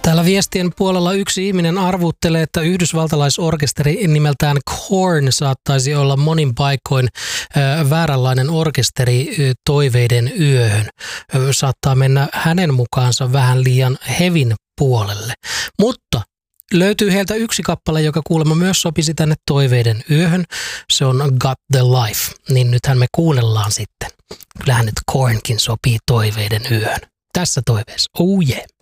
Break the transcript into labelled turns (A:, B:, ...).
A: Täällä viestien puolella yksi ihminen arvuttelee, että yhdysvaltalaisorkesteri nimeltään Korn saattaisi olla monin paikoin vääränlainen orkesteri toiveiden yöhön. Saattaa mennä hänen mukaansa vähän liian hevin puolelle. Mutta löytyy heiltä yksi kappale, joka kuulemma myös sopisi tänne toiveiden yöhön. Se on Got the Life. Niin nythän me kuunnellaan sitten. Kyllähän nyt Kornkin sopii toiveiden yöhön. Tässä toiveessa. Oh yeah.